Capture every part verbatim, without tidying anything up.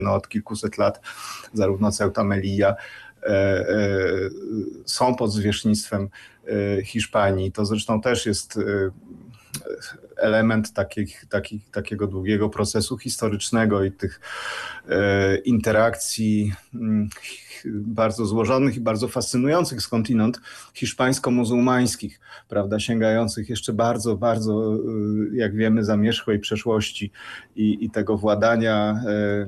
no, od kilkuset lat, zarówno Ceuta, Melilla są pod zwierzchnictwem Hiszpanii. To zresztą też jest element takich, takich, takiego długiego procesu historycznego i tych interakcji bardzo złożonych i bardzo fascynujących skądinąd hiszpańsko-muzułmańskich, prawda, sięgających jeszcze bardzo, bardzo, jak wiemy, zamierzchłej przeszłości i, i tego władania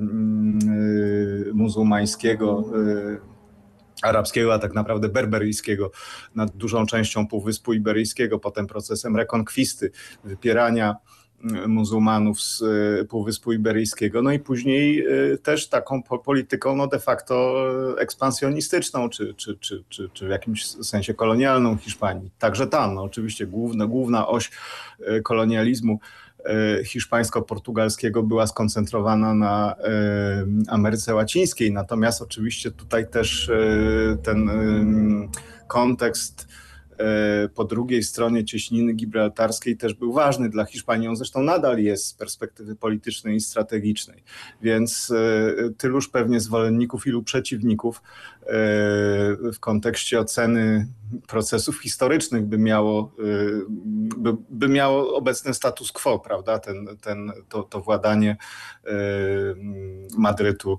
muzułmańskiego, arabskiego, a tak naprawdę berberyjskiego nad dużą częścią Półwyspu Iberyjskiego, potem procesem rekonkwisty, wypierania muzułmanów z Półwyspu Iberyjskiego, no i później też taką polityką no de facto ekspansjonistyczną, czy, czy, czy, czy, czy w jakimś sensie kolonialną Hiszpanii. Także tam, no oczywiście główna, główna oś kolonializmu hiszpańsko-portugalskiego była skoncentrowana na Ameryce Łacińskiej, natomiast oczywiście tutaj też ten kontekst po drugiej stronie cieśniny gibraltarskiej też był ważny dla Hiszpanii. On zresztą nadal jest z perspektywy politycznej i strategicznej. Więc tyluż pewnie zwolenników, ilu przeciwników w kontekście oceny procesów historycznych by miało, by, by miało obecny status quo, prawda? Ten, ten, to, to władanie Madrytu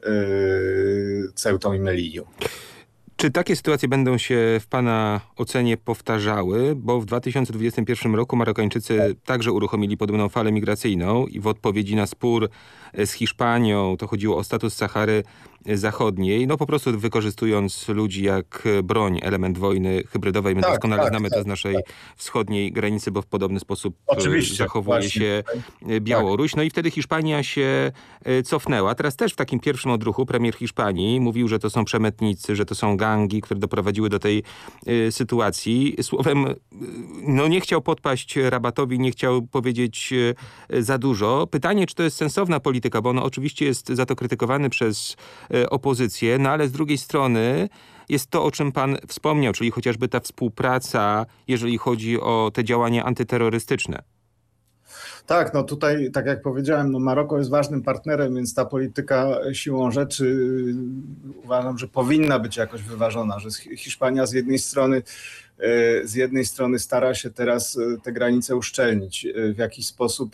Ceutą i Melillą. Czy takie sytuacje będą się w Pana ocenie powtarzały? Bo w dwa tysiące dwudziestym pierwszym roku Marokańczycy także uruchomili podobną falę migracyjną i w odpowiedzi na spór z Hiszpanią, to chodziło o status Sahary Zachodniej, no po prostu wykorzystując ludzi jak broń, element wojny hybrydowej. My tak, doskonale tak, znamy tak, to z naszej tak. wschodniej granicy, bo w podobny sposób Oczywiście, zachowuje właśnie. się Białoruś. No i wtedy Hiszpania się cofnęła. Teraz też w takim pierwszym odruchu premier Hiszpanii mówił, że to są przemytnicy, że to są gangi, które doprowadziły do tej y, sytuacji. Słowem, y, no nie chciał podpaść Rabatowi, nie chciał powiedzieć y, za dużo. Pytanie, czy to jest sensowna polityka, bo on oczywiście jest za to krytykowany przez y, opozycję, no ale z drugiej strony jest to, o czym pan wspomniał, czyli chociażby ta współpraca, jeżeli chodzi o te działania antyterrorystyczne. Tak, no tutaj, tak jak powiedziałem, no Maroko jest ważnym partnerem, więc ta polityka siłą rzeczy uważam, że powinna być jakoś wyważona, że Hiszpania z jednej strony z jednej strony stara się teraz te granice uszczelnić, w jakiś sposób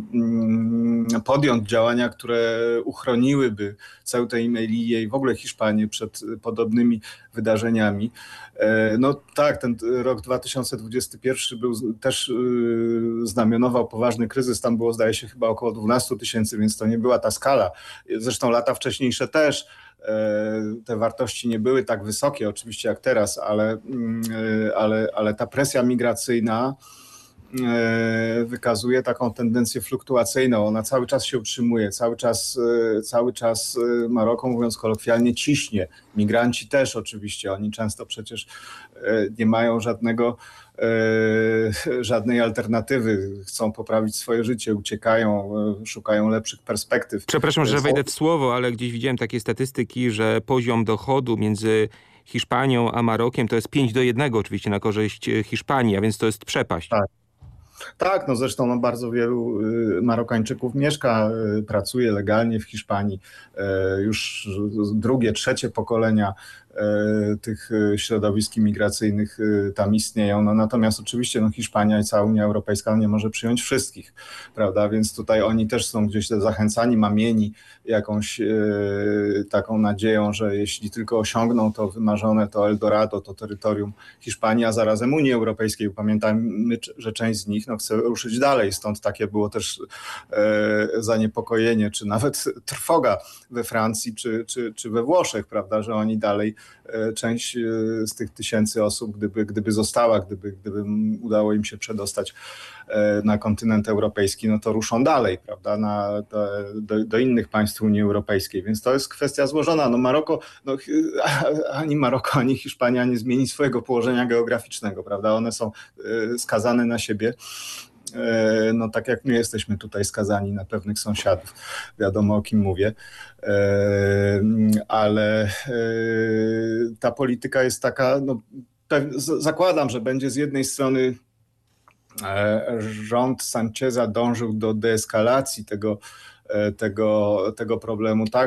podjąć działania, które uchroniłyby Ceutę i Melillę i w ogóle Hiszpanię przed podobnymi wydarzeniami. No tak, ten rok dwa tysiące dwudziesty pierwszy był też znamionował poważny kryzys, tam było zdaje się chyba około dwanaście tysięcy, więc to nie była ta skala. Zresztą lata wcześniejsze też te wartości nie były tak wysokie oczywiście jak teraz, ale, ale, ale ta presja migracyjna wykazuje taką tendencję fluktuacyjną. Ona cały czas się utrzymuje, cały czas, cały czas Maroko, mówiąc kolokwialnie, ciśnie. Migranci też oczywiście, oni często przecież nie mają żadnego żadnej alternatywy. Chcą poprawić swoje życie, uciekają, szukają lepszych perspektyw. Przepraszam, że wejdę w słowo, ale gdzieś widziałem takie statystyki, że poziom dochodu między Hiszpanią a Marokiem to jest pięć do jednego oczywiście na korzyść Hiszpanii, a więc to jest przepaść. Tak. Tak, no zresztą no bardzo wielu Marokańczyków mieszka, pracuje legalnie w Hiszpanii. Już drugie, trzecie pokolenia tych środowisk imigracyjnych tam istnieją. No natomiast oczywiście no Hiszpania i cała Unia Europejska nie może przyjąć wszystkich, prawda? Więc tutaj oni też są gdzieś zachęcani, mamieni jakąś e, taką nadzieją, że jeśli tylko osiągną to wymarzone, to Eldorado, to terytorium Hiszpanii, a zarazem Unii Europejskiej. Pamiętajmy, że część z nich no, chce ruszyć dalej, stąd takie było też e, zaniepokojenie, czy nawet trwoga we Francji, czy, czy, czy we Włoszech, prawda, że oni dalej część z tych tysięcy osób, gdyby, gdyby została, gdyby, gdyby udało im się przedostać na kontynent europejski, no to ruszą dalej, prawda, na, do, do innych państw Unii Europejskiej, więc to jest kwestia złożona. No Maroko, no, ani Maroko, ani Hiszpania nie zmieni swojego położenia geograficznego, prawda, one są skazane na siebie. No tak jak my jesteśmy tutaj skazani na pewnych sąsiadów, wiadomo o kim mówię, ale ta polityka jest taka, no, zakładam, że będzie z jednej strony rząd Sancheza dążył do deeskalacji tego tego, tego problemu. Tak,